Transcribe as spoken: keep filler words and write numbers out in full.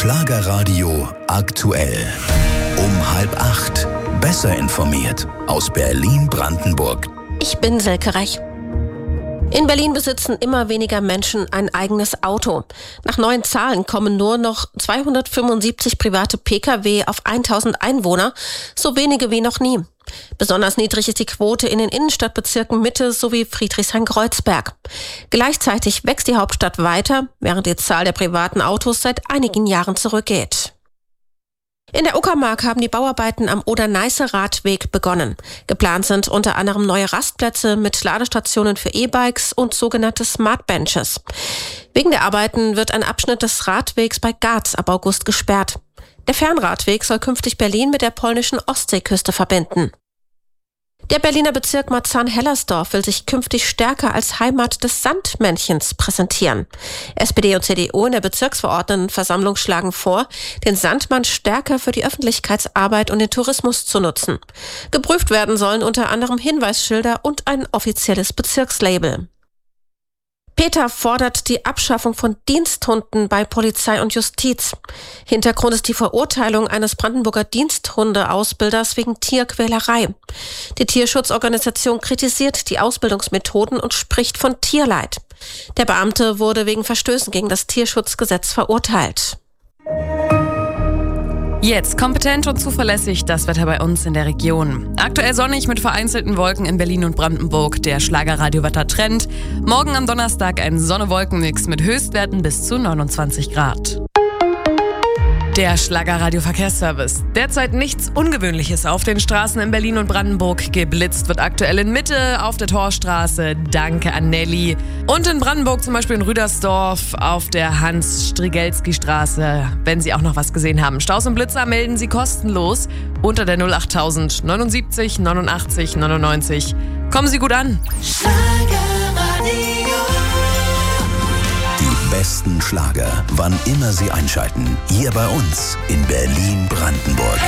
Schlagerradio aktuell. Um halb acht. Besser informiert aus Berlin-Brandenburg. Ich bin Silke Rech. In Berlin besitzen immer weniger Menschen ein eigenes Auto. Nach neuen Zahlen kommen nur noch zweihundertfünfundsiebzig private Pkw auf tausend Einwohner, so wenige wie noch nie. Besonders niedrig ist die Quote in den Innenstadtbezirken Mitte sowie Friedrichshain-Kreuzberg. Gleichzeitig wächst die Hauptstadt weiter, während die Zahl der privaten Autos seit einigen Jahren zurückgeht. In der Uckermark haben die Bauarbeiten am Oder-Neiße-Radweg begonnen. Geplant sind unter anderem neue Rastplätze mit Ladestationen für E-Bikes und sogenannte Smart Benches. Wegen der Arbeiten wird ein Abschnitt des Radwegs bei Garz ab August gesperrt. Der Fernradweg soll künftig Berlin mit der polnischen Ostseeküste verbinden. Der Berliner Bezirk Marzahn-Hellersdorf will sich künftig stärker als Heimat des Sandmännchens präsentieren. S P D und C D U in der Bezirksverordnetenversammlung schlagen vor, den Sandmann stärker für die Öffentlichkeitsarbeit und den Tourismus zu nutzen. Geprüft werden sollen unter anderem Hinweisschilder und ein offizielles Bezirkslabel. Peter fordert die Abschaffung von Diensthunden bei Polizei und Justiz. Hintergrund ist die Verurteilung eines Brandenburger Diensthundeausbilders wegen Tierquälerei. Die Tierschutzorganisation kritisiert die Ausbildungsmethoden und spricht von Tierleid. Der Beamte wurde wegen Verstößen gegen das Tierschutzgesetz verurteilt. Jetzt kompetent und zuverlässig das Wetter bei uns in der Region. Aktuell sonnig mit vereinzelten Wolken in Berlin und Brandenburg. Der Schlagerradio-Wetter-Trend. Morgen am Donnerstag ein Sonne-Wolken-Mix mit Höchstwerten bis zu neunundzwanzig Grad. Der Schlagerradio-Verkehrsservice. Derzeit nichts Ungewöhnliches auf den Straßen in Berlin und Brandenburg. Geblitzt wird aktuell in Mitte auf der Torstraße. Danke an Nelly. Und in Brandenburg zum Beispiel in Rüdersdorf auf der Hans-Strigelski-Straße. Wenn Sie auch noch was gesehen haben. Staus und Blitzer melden Sie kostenlos unter der null achttausend neunundsiebzig neunundachtzig neunundneunzig. Kommen Sie gut an. Besten Schlager, wann immer Sie einschalten. Hier bei uns in Berlin-Brandenburg.